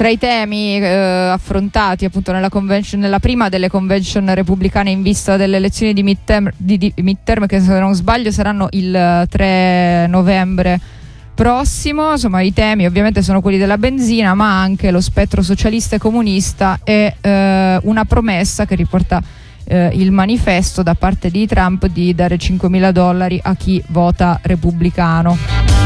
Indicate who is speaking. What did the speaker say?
Speaker 1: Tra i temi affrontati appunto nella prima delle convention repubblicane in vista delle elezioni di midterm, che se non sbaglio saranno il 3 novembre prossimo, insomma i temi ovviamente sono quelli della benzina, ma anche lo spettro socialista e comunista e una promessa che riporta il manifesto da parte di Trump di dare $5.000 a chi vota repubblicano.